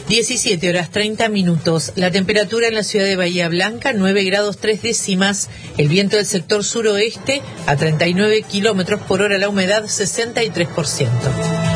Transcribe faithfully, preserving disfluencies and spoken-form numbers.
diecisiete horas treinta minutos. La temperatura en la ciudad de Bahía Blanca, nueve grados tres décimas. El viento del sector suroeste a treinta y nueve kilómetros por hora. La humedad, sesenta y tres por ciento.